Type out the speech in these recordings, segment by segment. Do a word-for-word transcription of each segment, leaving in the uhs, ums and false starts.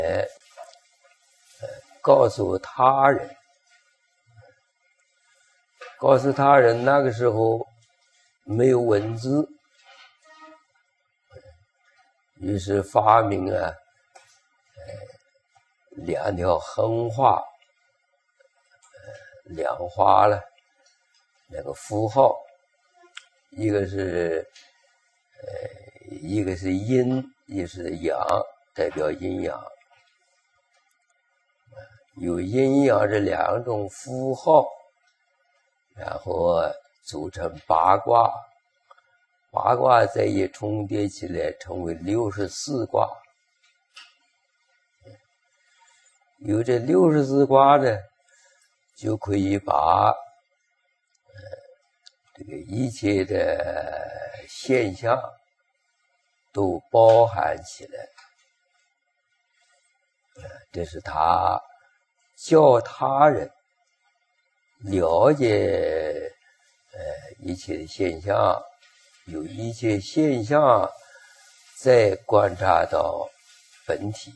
告诉他人，告诉他人那个时候没有文字，于是发明啊，呃，两条横画，呃，两画了，那个符号，一个是，呃，一个是阴，一个是阳，代表阴阳。有阴阳这两种符号，然后组成八卦，八卦再一重叠起来成为六十四卦。有这六十四卦呢，就可以把呃这个一切的现象都包含起来。呃这是他教他人了解呃一切的现象，有一切现象再观察到本体。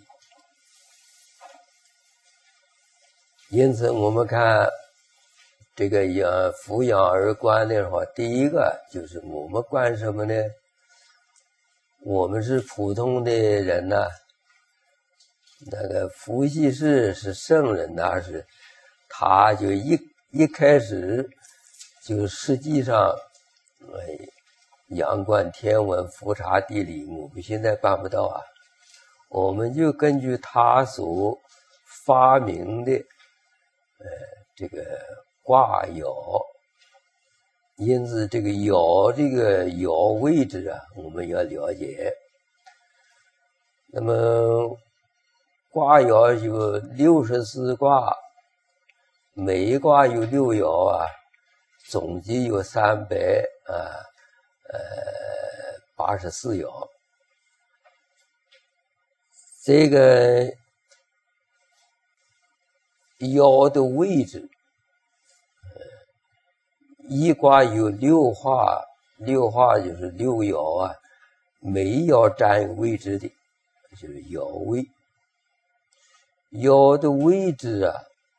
因此我们看这个养俯仰而观的话，第一个就是我们观什么呢？我们是普通的人呢、啊，那个伏羲氏是圣人，那是他就一一开始就实际上哎仰观天文，俯察地理，我们现在办不到啊。我们就根据他所发明的呃这个卦爻，因此这个爻这个爻位置啊，我们要了解。那么卦爻有六十四卦，每一卦有六爻啊，总计有三百啊呃八十四爻。这个爻的位置，呃，一卦有六画，六画就是六爻啊，每一爻占有位置的，就是爻位。爻的位置啊，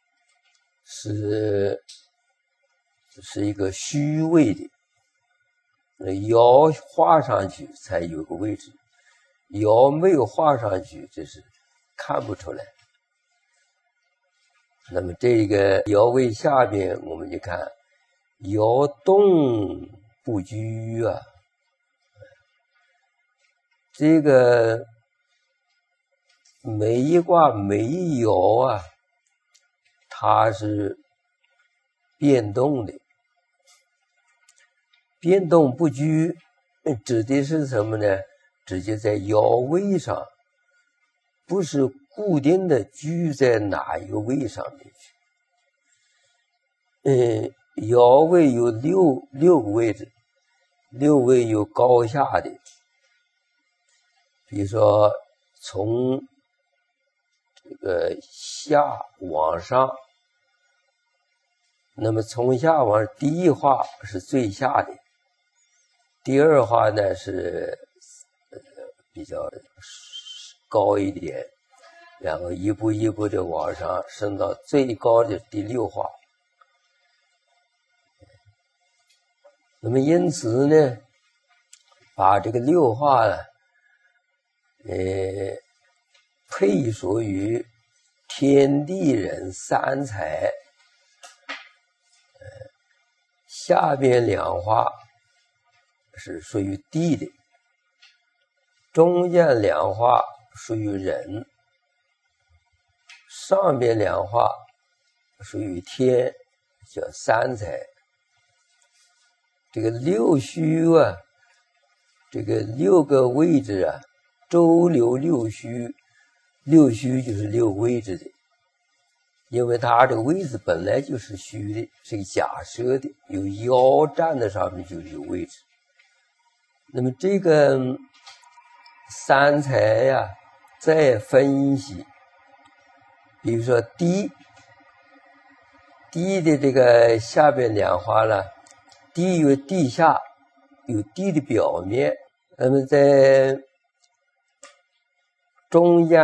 是是一个虚位的，爻画上去才有个位置，爻没有画上去，这是看不出来。那么这个爻位下面，我们就看爻动不居啊，这个每一卦每一爻啊，它是变动的。变动不居指的是什么呢？直接在爻位上，不是固定的居在哪一个位上面去。嗯，爻位有六六个位置，六位有高下的。比如说从这个下往上，那么从下往上，第一画是最下的，第二画呢是呃比较高一点，然后一步一步的往上升到最高的第六画。那么因此呢，把这个六画呢，呃，配属于天地人三才，呃，下边两画是属于地的，中间两画属于人，上边两画属于天，叫三才。这个六虚啊，这个六个位置啊，周流六虚，六虚就是六位置的，因为它这个位置本来就是虚的，是个假设的，有爻站在上面就是有位置。那么这个三才呀，再分析，比如说地，地的这个下边两画呢，地有地下，有地的表面，那么在中间